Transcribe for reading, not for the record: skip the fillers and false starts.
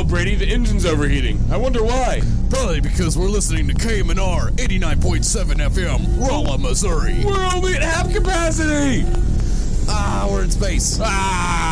Brady, the engine's overheating. I wonder why. Probably because we're listening to KMNR 89.7 FM, Rolla, Missouri. We're only at half capacity. We're in space.